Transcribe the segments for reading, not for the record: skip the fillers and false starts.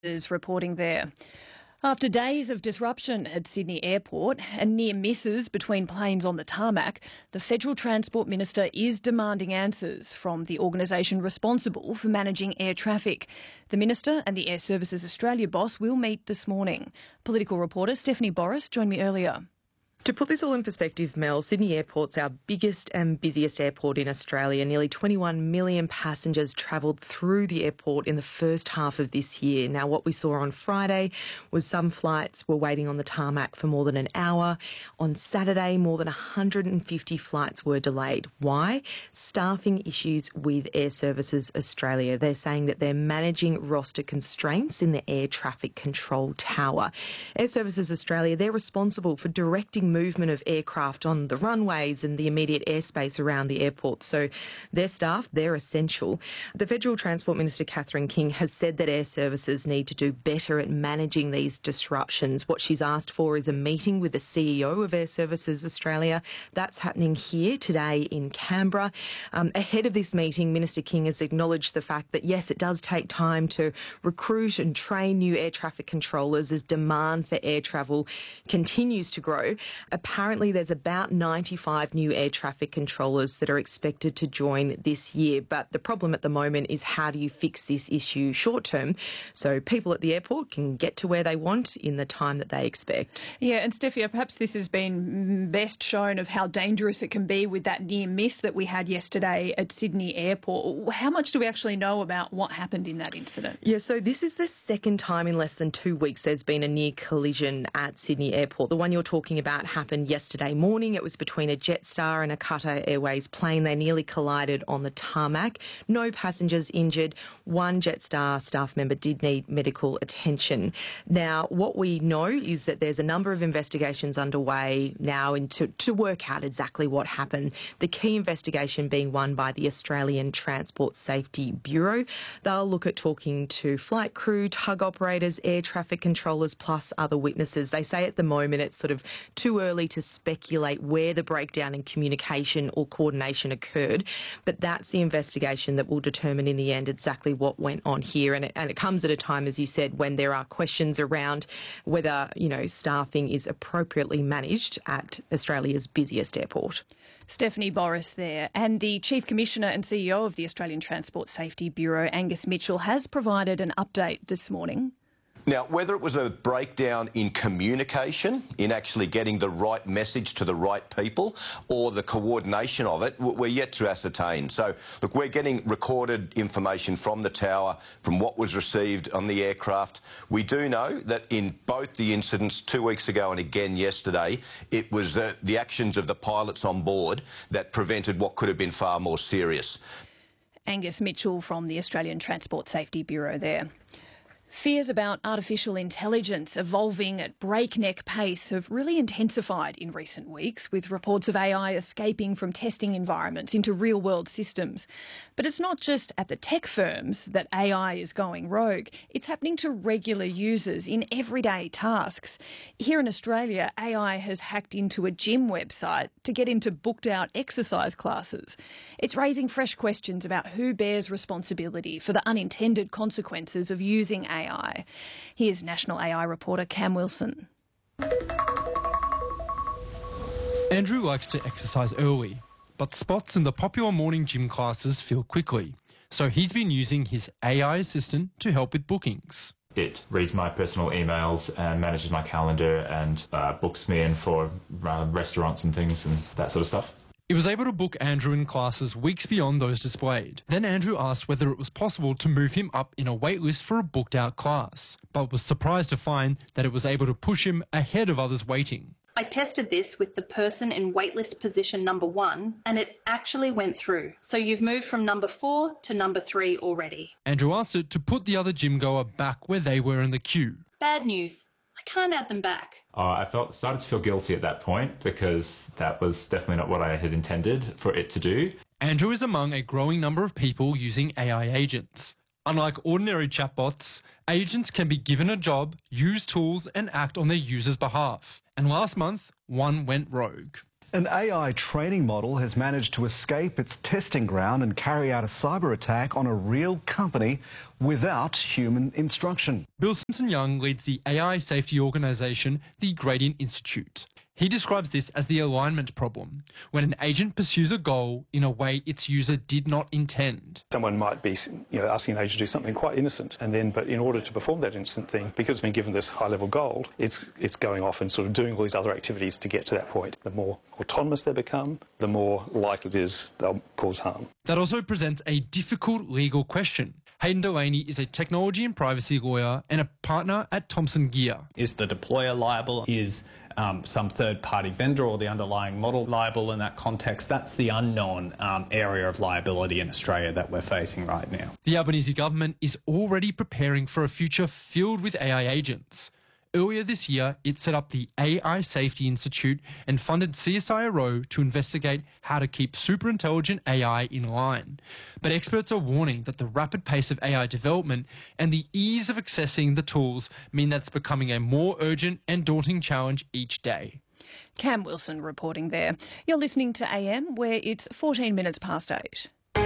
is reporting there. After days of disruption at Sydney Airport and near misses between planes on the tarmac, the Federal Transport Minister is demanding answers from the organisation responsible for managing air traffic. The Minister and the Air Services Australia boss will meet this morning. Political reporter Stephanie Boris joined me earlier. To put this all in perspective, Mel, Sydney Airport's our biggest and busiest airport in Australia. Nearly 21 million passengers travelled through the airport in the first half of this year. Now, what we saw on Friday was some flights were waiting on the tarmac for more than an hour. On Saturday, more than 150 flights were delayed. Why? Staffing issues with Air Services Australia. They're saying that they're managing roster constraints in the air traffic control tower. Air Services Australia, they're responsible for directing movement of aircraft on the runways and the immediate airspace around the airport. So their staff, they're essential. The Federal Transport Minister, Catherine King, has said that Air Services need to do better at managing these disruptions. What she's asked for is a meeting with the CEO of Air Services Australia. That's happening here today in Canberra. Ahead of this meeting, Minister King has acknowledged the fact that, yes, it does take time to recruit and train new air traffic controllers as demand for air travel continues to grow. Apparently, there's about 95 new air traffic controllers that are expected to join this year. But the problem at the moment is, how do you fix this issue short term so people at the airport can get to where they want in the time that they expect? Yeah, and Steffi, perhaps this has been best shown of how dangerous it can be with that near miss that we had yesterday at Sydney Airport. How much do we actually know about what happened in that incident? Yeah, so this is the second time in less than 2 weeks there's been a near collision at Sydney Airport. The one you're talking about happened yesterday morning. It was between a Jetstar and a Qatar Airways plane. They nearly collided on the tarmac. No passengers injured. One Jetstar staff member did need medical attention. Now, what we know is that there's a number of investigations underway now to work out exactly what happened. The key investigation being one by the Australian Transport Safety Bureau. They'll look at talking to flight crew, tug operators, air traffic controllers, plus other witnesses. They say at the moment it's sort of too early to speculate where the breakdown in communication or coordination occurred, but that's the investigation that will determine in the end exactly what went on here. And it comes at a time, as you said, when there are questions around whether, staffing is appropriately managed at Australia's busiest airport. Stephanie Boris there. And the Chief Commissioner and CEO of the Australian Transport Safety Bureau, Angus Mitchell, has provided an update this morning. Now, whether it was a breakdown in communication, in actually getting the right message to the right people, or the coordination of it, we're yet to ascertain. So, look, we're getting recorded information from the tower, from what was received on the aircraft. We do know that in both the incidents 2 weeks ago and again yesterday, it was the actions of the pilots on board that prevented what could have been far more serious. Angus Mitchell from the Australian Transport Safety Bureau there. Fears about artificial intelligence evolving at breakneck pace have really intensified in recent weeks, with reports of AI escaping from testing environments into real-world systems. But it's not just at the tech firms that AI is going rogue. It's happening to regular users in everyday tasks. Here in Australia, AI has hacked into a gym website to get into booked-out exercise classes. It's raising fresh questions about who bears responsibility for the unintended consequences of using AI. Here's National AI reporter Cam Wilson. Andrew likes to exercise early, but spots in the popular morning gym classes fill quickly. So he's been using his AI assistant to help with bookings. It reads my personal emails and manages my calendar and books me in for restaurants and things and that sort of stuff. It was able to book Andrew in classes weeks beyond those displayed. Then Andrew asked whether it was possible to move him up in a waitlist for a booked-out class, but was surprised to find that it was able to push him ahead of others waiting. I tested this with the person in waitlist position number 1, and it actually went through. So you've moved from number 4 to number 3 already. Andrew asked it to put the other gym goer back where they were in the queue. Bad news. I can't add them back. I started to feel guilty at that point because that was definitely not what I had intended for it to do. Andrew is among a growing number of people using AI agents. Unlike ordinary chatbots, agents can be given a job, use tools and act on their users' behalf. And last month, one went rogue. An AI training model has managed to escape its testing ground and carry out a cyber attack on a real company without human instruction. Bill Simpson-Young leads the AI safety organisation, the Gradient Institute. He describes this as the alignment problem, when an agent pursues a goal in a way its user did not intend. Someone might be asking an agent to do something quite innocent, but in order to perform that innocent thing, because it's been given this high-level goal, it's going off and sort of doing all these other activities to get to that point. The more autonomous they become, the more likely it is they'll cause harm. That also presents a difficult legal question. Hayden Delaney is a technology and privacy lawyer and a partner at Thomson Geer. Is the deployer liable? Is some third-party vendor or the underlying model liable in that context? That's the unknown area of liability in Australia that we're facing right now. The Albanese government is already preparing for a future filled with AI agents. Earlier this year, it set up the AI Safety Institute and funded CSIRO to investigate how to keep superintelligent AI in line. But experts are warning that the rapid pace of AI development and the ease of accessing the tools mean that's becoming a more urgent and daunting challenge each day. Cam Wilson reporting there. You're listening to AM, where it's 14 minutes past 8.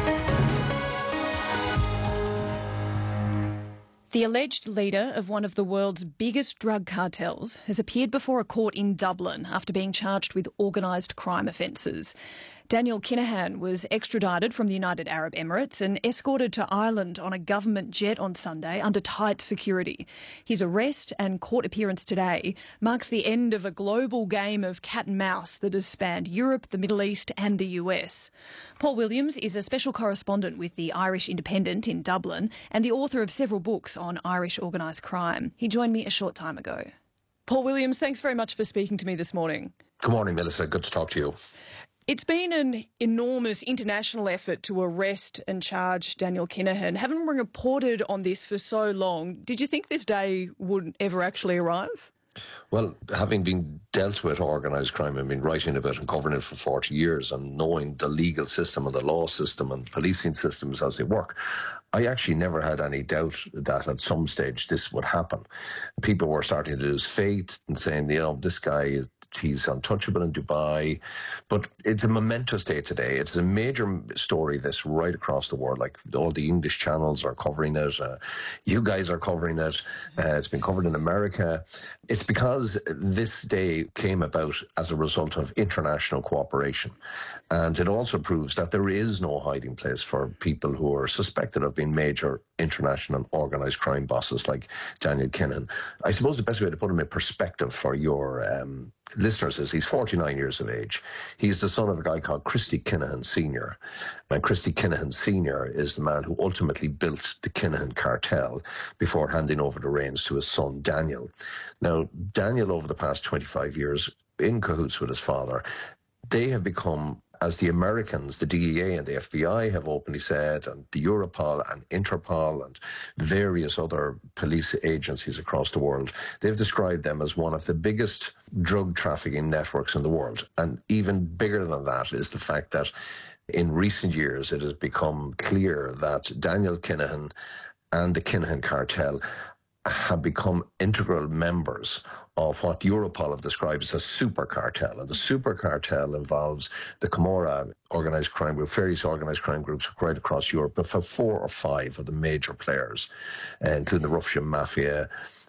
The alleged leader of one of the world's biggest drug cartels has appeared before a court in Dublin after being charged with organised crime offences. Daniel Kinahan was extradited from the United Arab Emirates and escorted to Ireland on a government jet on Sunday under tight security. His arrest and court appearance today marks the end of a global game of cat and mouse that has spanned Europe, the Middle East and the US. Paul Williams is a special correspondent with the Irish Independent in Dublin and the author of several books on Irish organised crime. He joined me a short time ago. Paul Williams, thanks very much for speaking to me this morning. Good morning, Melissa. Good to talk to you. It's been an enormous international effort to arrest and charge Daniel Kinahan. Having reported on this for so long, did you think this day would ever actually arrive? Well, having been dealt with organised crime and been writing about and covering it for 40 years and knowing the legal system and the law system and policing systems as they work, I actually never had any doubt that at some stage this would happen. People were starting to lose faith and saying, this guy, he's untouchable in Dubai. But it's a momentous day today. It's a major story, this, right across the world. Like, all the English channels are covering it. You guys are covering it. It's been covered in America. It's because this day came about as a result of international cooperation. And it also proves that there is no hiding place for people who are suspected of being major international organised crime bosses like Daniel Kinahan. I suppose the best way to put him in perspective for your listeners is he's 49 years of age. He's the son of a guy called Christy Kinahan Sr. And Christy Kinahan Sr. is the man who ultimately built the Kinahan cartel before handing over the reins to his son, Daniel. Now, Daniel, over the past 25 years, in cahoots with his father, they have become, as the Americans, the DEA and the FBI have openly said, and the Europol and Interpol and various other police agencies across the world, they've described them as one of the biggest drug trafficking networks in the world. And even bigger than that is the fact that in recent years it has become clear that Daniel Kinahan and the Kinahan cartel have become integral members of what Europol have described as a super cartel. And the super cartel involves the Camorra organised crime group, various organised crime groups right across Europe, but for 4 or 5 of the major players, including the Russian mafia.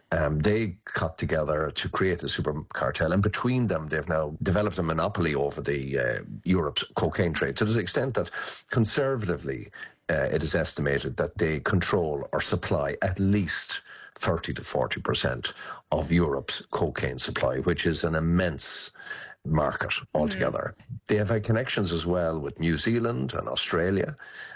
They got together to create the super cartel, and between them they've now developed a monopoly over the Europe's cocaine trade, to the extent that conservatively it is estimated that they control or supply at least 30 to 40% of Europe's cocaine supply, which is an immense market altogether. They have had connections as well with New Zealand and Australia.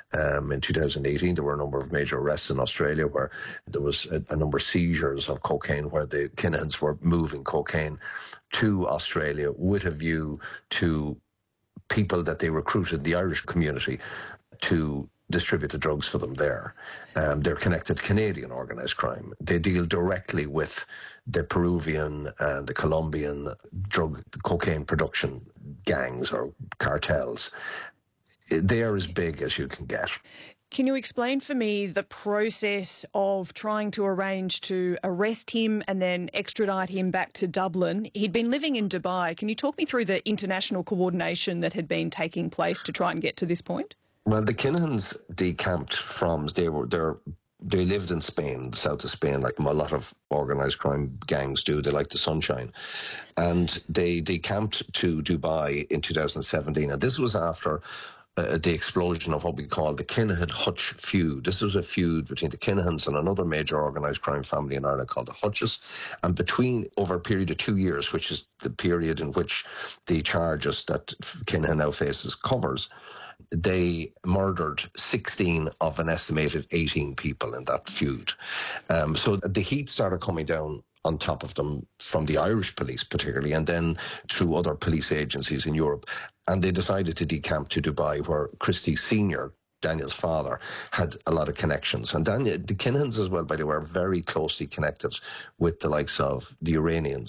In 2018, there were a number of major arrests in Australia where there was a number of seizures of cocaine, where the Kinahans were moving cocaine to Australia with a view to people that they recruited in the Irish community to distribute the drugs for them there. They're connected to Canadian organised crime. They deal directly with the Peruvian and the Colombian drug cocaine production gangs or cartels. They are as big as you can get. Can you explain for me the process of trying to arrange to arrest him and then extradite him back to Dublin? He'd been living in Dubai. Can you talk me through the international coordination that had been taking place to try and get to this point? Well, the Kinahans decamped from, they lived in Spain, the south of Spain, like a lot of organised crime gangs do. They like the sunshine. And they decamped to Dubai in 2017. And this was after the explosion of what we call the Kinahan-Hutch feud. This was a feud between the Kinahans and another major organised crime family in Ireland called the Hutches. And over a period of 2 years, which is the period in which the charges that Kinahan now faces covers, they murdered 16 of an estimated 18 people in that feud. So the heat started coming down on top of them from the Irish police particularly, and then through other police agencies in Europe. And they decided to decamp to Dubai, where Christie Sr., Daniel's father, had a lot of connections. And the Kinahans as well, by the way, are very closely connected with the likes of the Iranian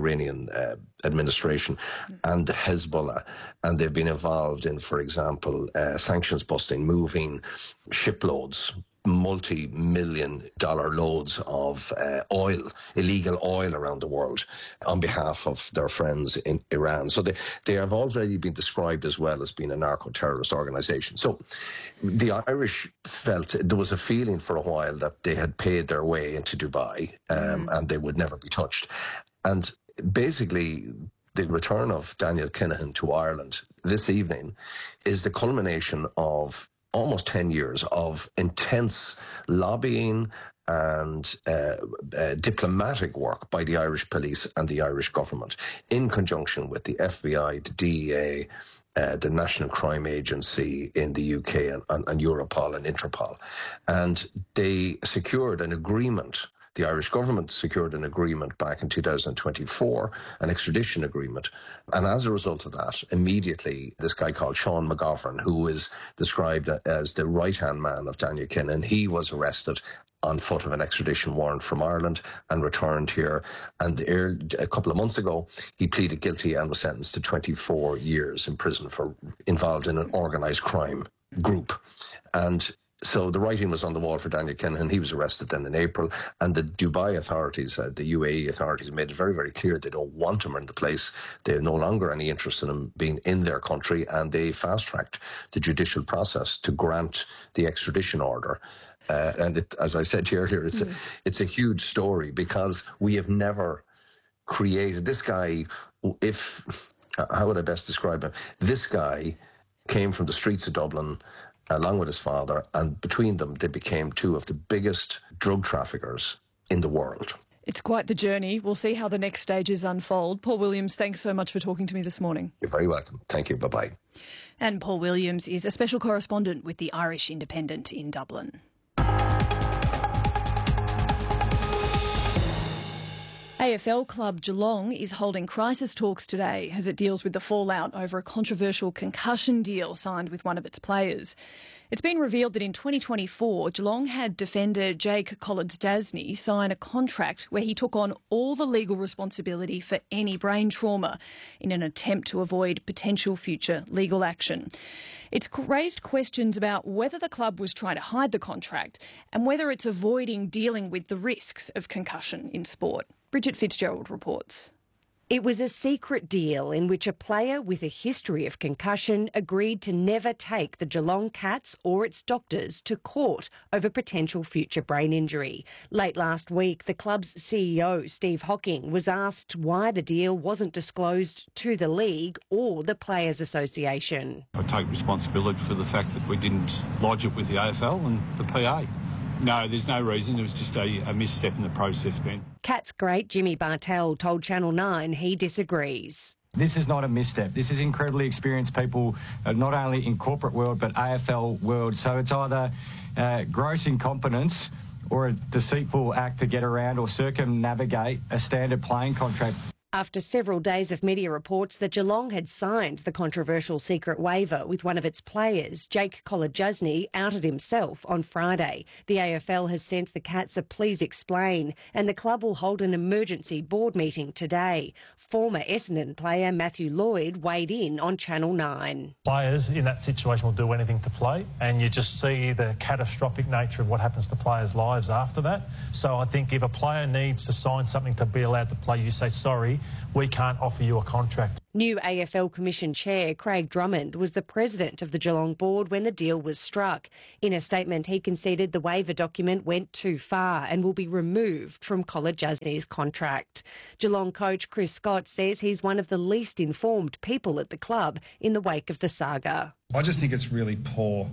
administration and Hezbollah. And they've been involved in, for example, sanctions busting, moving shiploads, multi-million-dollar loads of illegal oil around the world on behalf of their friends in Iran. So they have already been described as well as being a narco-terrorist organisation. So the Irish felt there was a feeling for a while that they had paid their way into Dubai and they would never be touched. And basically, the return of Daniel Kinahan to Ireland this evening is the culmination of almost 10 years of intense lobbying and diplomatic work by the Irish police and the Irish government in conjunction with the FBI, the DEA, the National Crime Agency in the UK and Europol and Interpol. And they secured an agreement. The Irish government secured an agreement back in 2024, an extradition agreement. And as a result of that, immediately this guy called Sean McGovern, who is described as the right-hand man of Daniel Kinahan, he was arrested on foot of an extradition warrant from Ireland and returned here. And a couple of months ago, he pleaded guilty and was sentenced to 24 years in prison for involved in an organised crime group. And so the writing was on the wall for Daniel Kinahan. He was arrested then in April, and the Dubai authorities, the UAE authorities, made it very, very clear they don't want him in the place. They have no longer any interest in him being in their country, and they fast-tracked the judicial process to grant the extradition order. And as I said earlier, it's a huge story because we have never created this guy. How would I best describe him? This guy came from the streets of Dublin along with his father, and between them they became two of the biggest drug traffickers in the world. It's quite the journey. We'll see how the next stages unfold. Paul Williams, thanks so much for talking to me this morning. You're very welcome. Thank you. Bye-bye. And Paul Williams is a special correspondent with the Irish Independent in Dublin. AFL club Geelong is holding crisis talks today as it deals with the fallout over a controversial concussion deal signed with one of its players. It's been revealed that in 2024, Geelong had defender Jake Collins-Dasney sign a contract where he took on all the legal responsibility for any brain trauma in an attempt to avoid potential future legal action. It's raised questions about whether the club was trying to hide the contract and whether it's avoiding dealing with the risks of concussion in sport. Bridget Fitzgerald reports. It was a secret deal in which a player with a history of concussion agreed to never take the Geelong Cats or its doctors to court over potential future brain injury. Late last week, the club's CEO, Steve Hocking, was asked why the deal wasn't disclosed to the league or the Players Association. I take responsibility for the fact that we didn't lodge it with the AFL and the PA. No, there's no reason. It was just a misstep in the process, Ben. Cats great Jimmy Bartell told Channel 9 he disagrees. This is not a misstep. This is incredibly experienced people, not only in corporate world, but AFL world. So it's either gross incompetence or a deceitful act to get around or circumnavigate a standard playing contract. After several days of media reports that Geelong had signed the controversial secret waiver with one of its players, Jake Kolodjasny outed himself on Friday. The AFL has sent the Cats a please explain, and the club will hold an emergency board meeting today. Former Essendon player Matthew Lloyd weighed in on Channel 9. Players in that situation will do anything to play, and you just see the catastrophic nature of what happens to players' lives after that. So I think if a player needs to sign something to be allowed to play, you say, sorry, we can't offer you a contract. New AFL Commission Chair Craig Drummond was the president of the Geelong board when the deal was struck. In a statement, he conceded the waiver document went too far and will be removed from Kolodjasny's contract. Geelong coach Chris Scott says he's one of the least informed people at the club in the wake of the saga. I just think it's really poor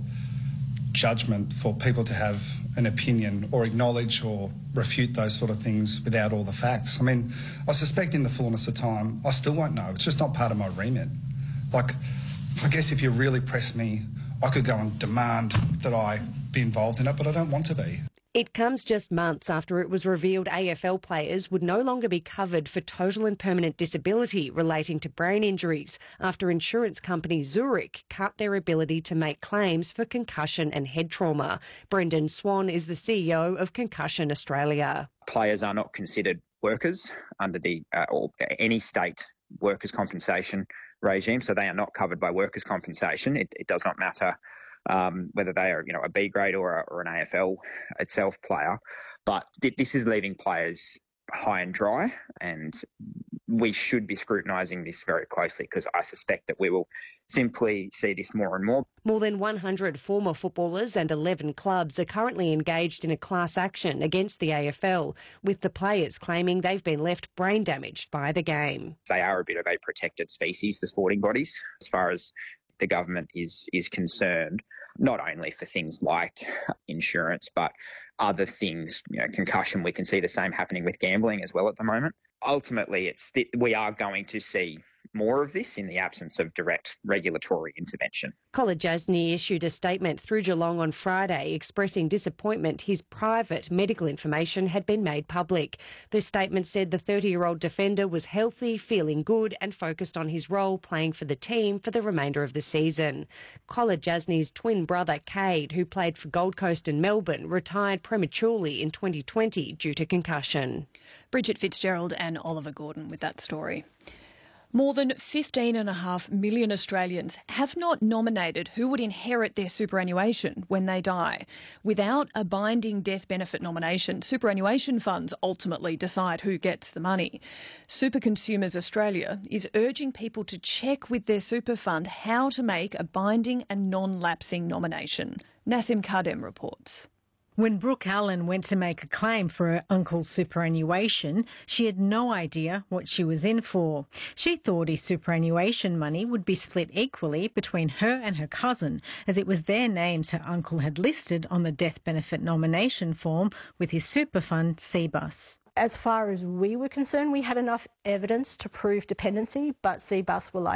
judgment for people to have an opinion or acknowledge or refute those sort of things without all the facts. I mean, I suspect in the fullness of time, I still won't know. It's just not part of my remit. Like, I guess if you really press me, I could go and demand that I be involved in it, but I don't want to be. It comes just months after it was revealed AFL players would no longer be covered for total and permanent disability relating to brain injuries after insurance company Zurich cut their ability to make claims for concussion and head trauma. Brendan Swan is the CEO of Concussion Australia. Players are not considered workers under the or any state workers' compensation regime, so they are not covered by workers' compensation. It does not matter whether they are, a B grade or an AFL itself player. But this is leaving players high and dry, and we should be scrutinising this very closely because I suspect that we will simply see this more and more. More than 100 former footballers and 11 clubs are currently engaged in a class action against the AFL, with the players claiming they've been left brain damaged by the game. They are a bit of a protected species, the sporting bodies, as far as the government is concerned, not only for things like insurance, but other things, concussion. We can see the same happening with gambling as well at the moment. Ultimately, we are going to see more of this in the absence of direct regulatory intervention. Kolodjasny issued a statement through Geelong on Friday expressing disappointment his private medical information had been made public. The statement said the 30-year-old defender was healthy, feeling good and focused on his role playing for the team for the remainder of the season. Kolodjasny's twin brother, Cade, who played for Gold Coast and Melbourne, retired prematurely in 2020 due to concussion. Bridget Fitzgerald and Oliver Gordon with that story. More than 15.5 million Australians have not nominated who would inherit their superannuation when they die. Without a binding death benefit nomination, superannuation funds ultimately decide who gets the money. Super Consumers Australia is urging people to check with their super fund how to make a binding and non-lapsing nomination. Nassim Kadem reports. When Brooke Allen went to make a claim for her uncle's superannuation, she had no idea what she was in for. She thought his superannuation money would be split equally between her and her cousin, as it was their names her uncle had listed on the death benefit nomination form with his super fund, CBUS. As far as we were concerned, we had enough evidence to prove dependency, but CBUS were like,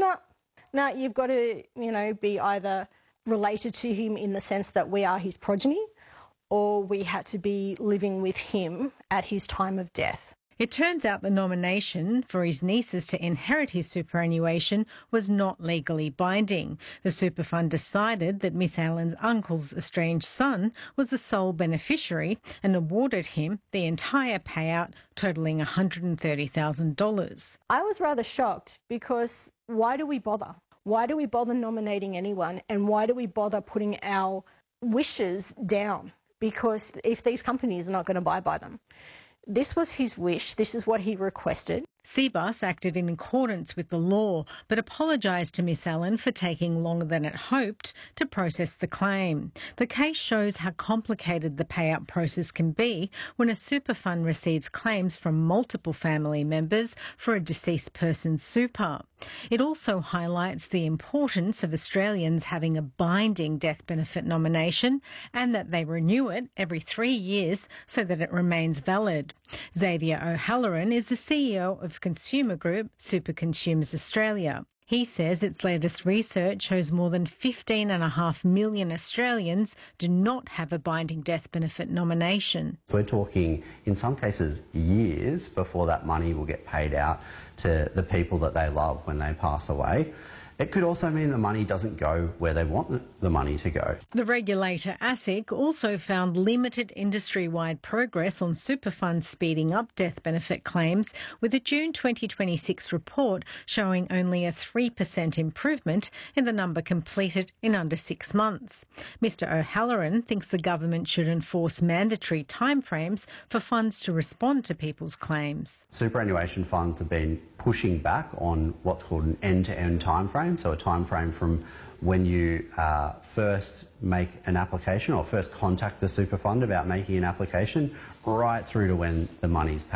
no, you've got to, be either related to him in the sense that we are his progeny, or we had to be living with him at his time of death. It turns out the nomination for his nieces to inherit his superannuation was not legally binding. The super fund decided that Miss Allen's uncle's estranged son was the sole beneficiary and awarded him the entire payout, totalling $130,000. I was rather shocked because why do we bother? Why do we bother nominating anyone, and why do we bother putting our wishes down? Because if these companies are not going to buy by them. This was his wish. This is what he requested. CBUS acted in accordance with the law, but apologised to Miss Allen for taking longer than it hoped to process the claim. The case shows how complicated the payout process can be when a super fund receives claims from multiple family members for a deceased person's super. It also highlights the importance of Australians having a binding death benefit nomination and that they renew it every 3 years so that it remains valid. Xavier O'Halloran is the CEO of consumer group Super Consumers Australia. He says its latest research shows more than 15.5 million Australians do not have a binding death benefit nomination. We're talking, in some cases, years before that money will get paid out to the people that they love when they pass away. It could also mean the money doesn't go where they want the money to go. The regulator ASIC also found limited industry-wide progress on super funds speeding up death benefit claims, with a June 2026 report showing only a 3% improvement in the number completed in under 6 months. Mr O'Halloran thinks the government should enforce mandatory timeframes for funds to respond to people's claims. Superannuation funds have been pushing back on what's called an end-to-end timeframe, so a timeframe from when you first make an application or first contact the super fund about making an application right through to when the money's paid.